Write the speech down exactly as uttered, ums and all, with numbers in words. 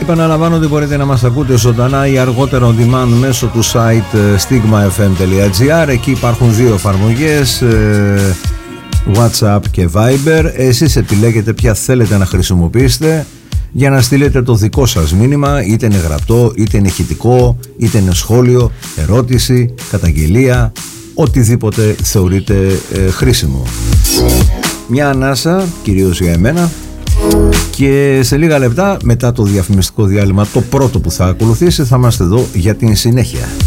Επαναλαμβάνω ότι μπορείτε να μας ακούτε ζωντανά ή αργότερα on demand μέσω του site stigma f m dot g r. Εκεί υπάρχουν δύο εφαρμογές, WhatsApp και Viber. Εσείς επιλέγετε ποια θέλετε να χρησιμοποιήσετε για να στείλετε το δικό σας μήνυμα, είτε είναι γραπτό, είτε είναι ηχητικό, είτε είναι σχόλιο, ερώτηση, καταγγελία, οτιδήποτε θεωρείτε ε, χρήσιμο. Μια ανάσα, κυρίως για εμένα, και σε λίγα λεπτά μετά το διαφημιστικό διάλειμμα, το πρώτο που θα ακολουθήσει, θα είμαστε εδώ για την συνέχεια.